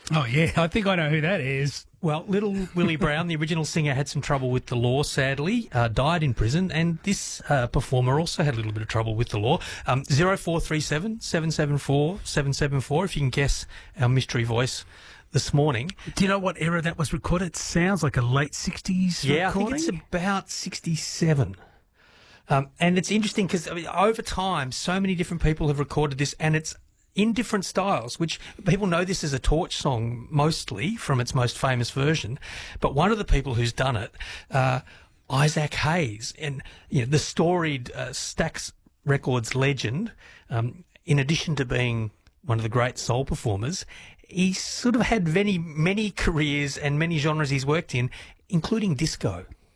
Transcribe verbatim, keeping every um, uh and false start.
Oh, yeah, I think I know who that is. Well, Little Willie Brown, the original singer, had some trouble with the law, sadly, uh, died in prison, and this uh, performer also had a little bit of trouble with the law. Um, zero four three seven, seven seven four, seven seven four, if you can guess our mystery voice this morning. Do you know what era that was recorded? It sounds like a late sixties Yeah, recording. I think it's about sixty-seven. Um, and it's interesting because I mean, over time, so many different people have recorded this, and it's in different styles, which people know this as a Torch song mostly from its most famous version. But one of the people who's done it, uh, Isaac Hayes, and you know, the storied uh, Stax Records legend, um, in addition to being one of the great soul performers, he's sort of had many, many careers and many genres he's worked in, including disco.